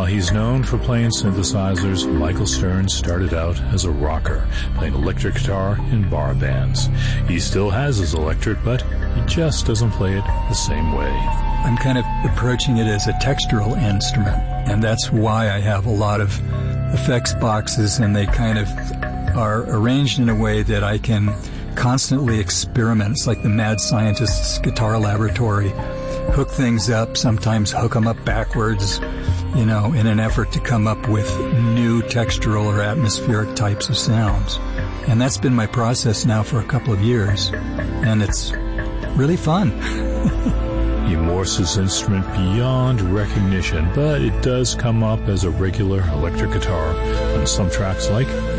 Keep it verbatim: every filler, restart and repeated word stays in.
While he's known for playing synthesizers, Michael Stern started out as a rocker, playing electric guitar in bar bands. He still has his electric, but he just doesn't play it the same way. I'm kind of approaching it as a textural instrument, and that's why I have a lot of effects boxes, and they kind of are arranged in a way that I can constantly experiment. It's like the mad scientist's guitar laboratory. Hook things up, sometimes hook them up backwards, you know, in an effort to come up with new textural or atmospheric types of sounds. And that's been my process now for a couple of years, and it's really fun. He morphs his instrument beyond recognition, but it does come up as a regular electric guitar on some tracks like